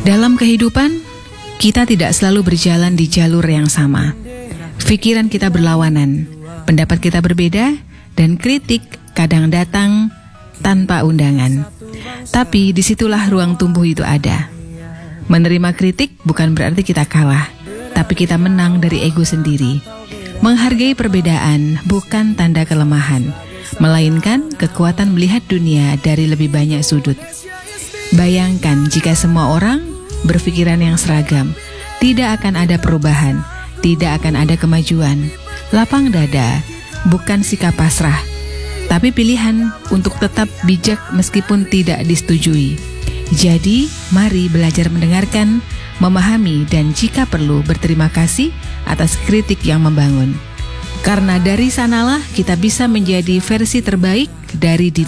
Dalam kehidupan, kita tidak selalu berjalan di jalur yang sama. Pikiran kita berlawanan, pendapat kita berbeda, dan kritik kadang datang tanpa undangan. Tapi disitulah ruang tumbuh itu ada. Menerima kritik bukan berarti kita kalah, tapi kita menang dari ego sendiri. Menghargai perbedaan bukan tanda kelemahan, melainkan kekuatan melihat dunia dari lebih banyak sudut. Bayangkan jika semua orang berpikiran yang seragam, tidak akan ada perubahan, tidak akan ada kemajuan. Lapang dada bukan sikap pasrah, tapi pilihan untuk tetap bijak meskipun tidak disetujui. Jadi, mari belajar mendengarkan, memahami, dan jika perlu berterima kasih atas kritik yang membangun. Karena dari sanalah kita bisa menjadi versi terbaik dari diri